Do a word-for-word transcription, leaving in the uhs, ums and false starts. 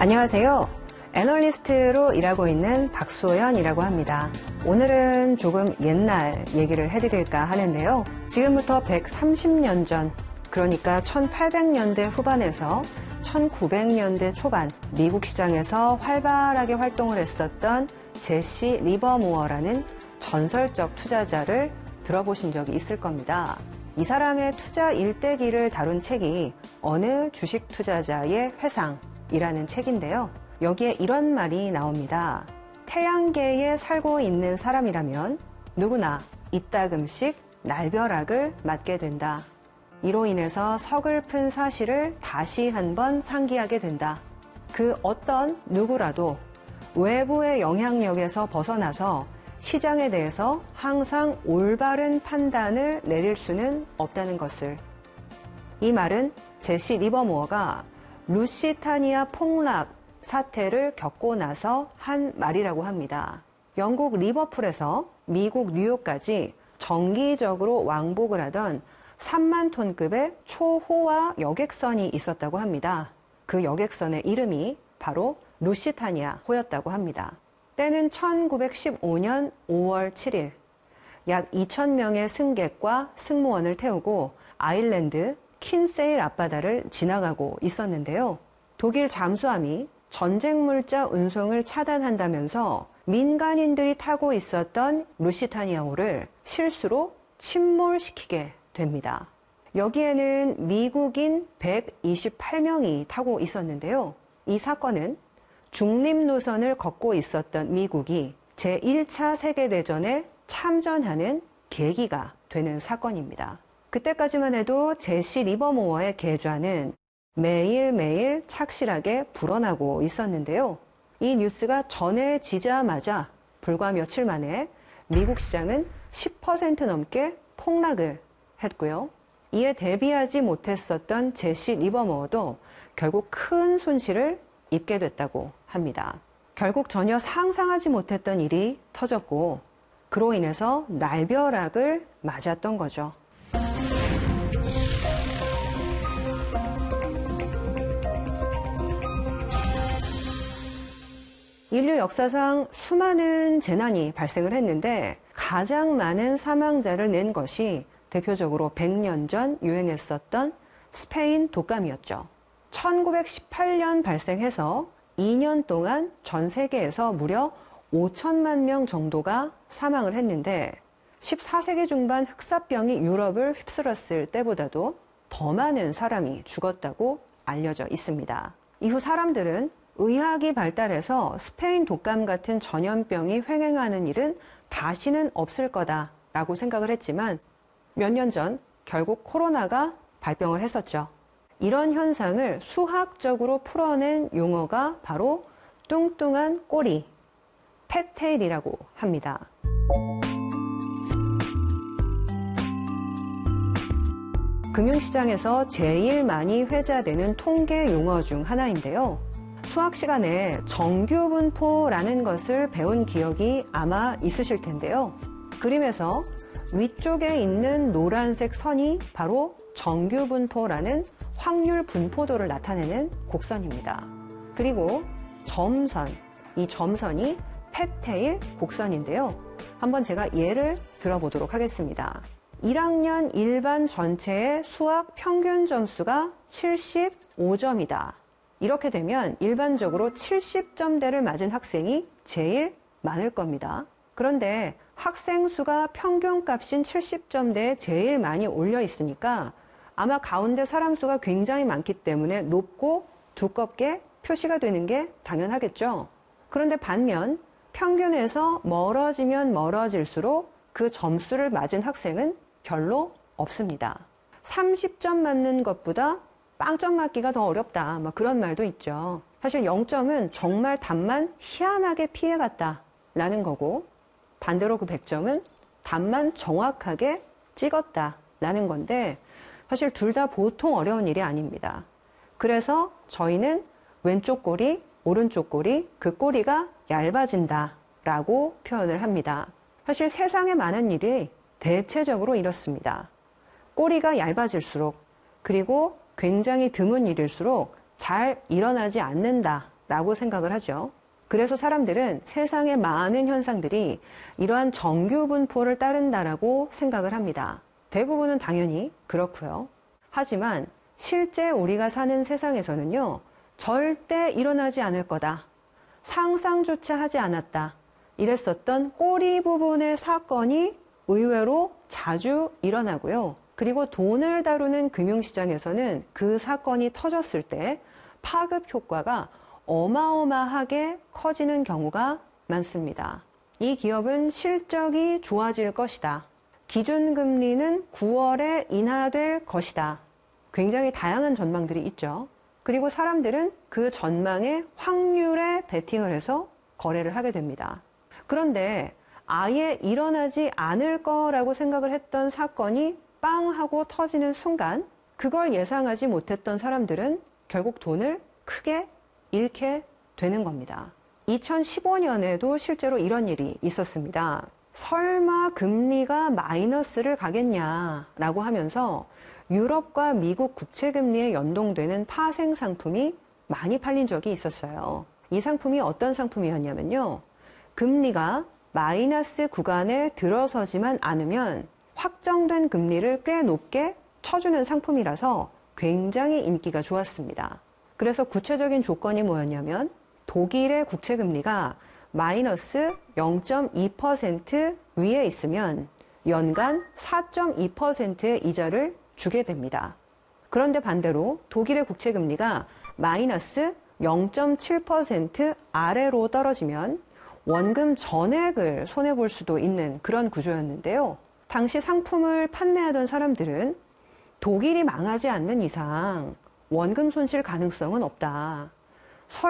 안녕하세요. 애널리스트로 일하고 있는 박소연이라고 합니다. 오늘은 조금 옛날 얘기를 해드릴까 하는데요. 지금부터 백삼십 년 전, 그러니까 천팔백 년대 후반에서 천구백 년대 초반 미국 시장에서 활발하게 활동을 했었던 제시 리버모어라는 전설적 투자자를 들어보신 적이 있을 겁니다. 이 사람의 투자 일대기를 다룬 책이 어느 주식 투자자의 회상이라는 책인데요. 여기에 이런 말이 나옵니다. 태양계에 살고 있는 사람이라면 누구나 이따금씩 날벼락을 맞게 된다. 이로 인해서 서글픈 사실을 다시 한번 상기하게 된다. 그 어떤 누구라도 외부의 영향력에서 벗어나서 시장에 대해서 항상 올바른 판단을 내릴 수는 없다는 것을. 이 말은 제시 리버모어가 루시타니아 폭락 사태를 겪고 나서 한 말이라고 합니다. 영국 리버풀에서 미국 뉴욕까지 정기적으로 왕복을 하던 삼만 톤급의 초호화 여객선이 있었다고 합니다. 그 여객선의 이름이 바로 루시타니아호였다고 합니다. 때는 천구백십오 년 오월 칠일, 약 이천 명의 승객과 승무원을 태우고 아일랜드 킨세일 앞바다를 지나가고 있었는데요. 독일 잠수함이 전쟁 물자 운송을 차단한다면서 민간인들이 타고 있었던 루시타니아호를 실수로 침몰시키게 됩니다. 여기에는 미국인 백이십팔 명이 타고 있었는데요. 이 사건은 중립 노선을 걷고 있었던 미국이 제일 차 세계대전에 참전하는 계기가 되는 사건입니다. 그때까지만 해도 제시 리버모어의 계좌는 매일매일 착실하게 불어나고 있었는데요. 이 뉴스가 전해지자마자 불과 며칠 만에 미국 시장은 십 퍼센트 넘게 폭락을 했고요. 이에 대비하지 못했었던 제시 리버모어도 결국 큰 손실을 입게 됐다고 합니다. 결국 전혀 상상하지 못했던 일이 터졌고 그로 인해서 날벼락을 맞았던 거죠. 인류 역사상 수많은 재난이 발생을 했는데 가장 많은 사망자를 낸 것이 대표적으로 백 년 전 유행했었던 스페인 독감이었죠. 천구백십팔 년 발생해서 이 년 동안 전 세계에서 무려 오천만 명 정도가 사망을 했는데 십사 세기 중반 흑사병이 유럽을 휩쓸었을 때보다도 더 많은 사람이 죽었다고 알려져 있습니다. 이후 사람들은 의학이 발달해서 스페인 독감 같은 전염병이 횡행하는 일은 다시는 없을 거다라고 생각을 했지만 몇 년 전 결국 코로나가 발병을 했었죠. 이런 현상을 수학적으로 풀어낸 용어가 바로 뚱뚱한 꼬리, 팻테일이라고 합니다. 금융시장에서 제일 많이 회자되는 통계 용어 중 하나인데요. 수학 시간에 정규분포라는 것을 배운 기억이 아마 있으실 텐데요. 그림에서 위쪽에 있는 노란색 선이 바로 정규분포라는 확률 분포도를 나타내는 곡선입니다. 그리고 점선, 이 점선이 팻테일 곡선인데요. 한번 제가 예를 들어보도록 하겠습니다. 일 학년 일반 전체의 수학 평균 점수가 칠십오 점이다. 이렇게 되면 일반적으로 칠십 점대를 맞은 학생이 제일 많을 겁니다. 그런데 학생 수가 평균값인 칠십 점대에 제일 많이 올려 있으니까 아마 가운데 사람 수가 굉장히 많기 때문에 높고 두껍게 표시가 되는 게 당연하겠죠. 그런데 반면 평균에서 멀어지면 멀어질수록 그 점수를 맞은 학생은 별로 없습니다. 삼십 점 맞는 것보다 빵점 맞기가 더 어렵다. 뭐 그런 말도 있죠. 사실 영 점은 정말 답만 희한하게 피해갔다라는 거고 반대로 그 백 점은 답만 정확하게 찍었다라는 건데 사실 둘 다 보통 어려운 일이 아닙니다. 그래서 저희는 왼쪽 꼬리, 오른쪽 꼬리, 그 꼬리가 얇아진다라고 표현을 합니다. 사실 세상에 많은 일이 대체적으로 이렇습니다. 꼬리가 얇아질수록 그리고 굉장히 드문 일일수록 잘 일어나지 않는다 라고 생각을 하죠. 그래서 사람들은 세상의 많은 현상들이 이러한 정규 분포를 따른다라고 생각을 합니다. 대부분은 당연히 그렇고요. 하지만 실제 우리가 사는 세상에서는요, 절대 일어나지 않을 거다. 상상조차 하지 않았다. 이랬었던 꼬리 부분의 사건이 의외로 자주 일어나고요. 그리고 돈을 다루는 금융시장에서는 그 사건이 터졌을 때 파급 효과가 어마어마하게 커지는 경우가 많습니다. 이 기업은 실적이 좋아질 것이다. 기준금리는 구월에 인하될 것이다. 굉장히 다양한 전망들이 있죠. 그리고 사람들은 그 전망에 확률에 베팅을 해서 거래를 하게 됩니다. 그런데 아예 일어나지 않을 거라고 생각을 했던 사건이 빵 하고 터지는 순간 그걸 예상하지 못했던 사람들은 결국 돈을 크게 잃게 되는 겁니다. 이천십오 년에도 실제로 이런 일이 있었습니다. 설마 금리가 마이너스를 가겠냐라고 하면서 유럽과 미국 국채금리에 연동되는 파생 상품이 많이 팔린 적이 있었어요. 이 상품이 어떤 상품이었냐면요. 금리가 마이너스 구간에 들어서지만 않으면 확정된 금리를 꽤 높게 쳐주는 상품이라서 굉장히 인기가 좋았습니다. 그래서 구체적인 조건이 뭐였냐면 독일의 국채금리가 마이너스 영 점 이 퍼센트 위에 있으면 연간 사 점 이 퍼센트의 이자를 주게 됩니다. 그런데 반대로 독일의 국채금리가 마이너스 영 점 칠 퍼센트 아래로 떨어지면 원금 전액을 손해볼 수도 있는 그런 구조였는데요. 당시 상품을 판매하던 사람들은 독일이 망하지 않는 이상 원금 손실 가능성은 없다.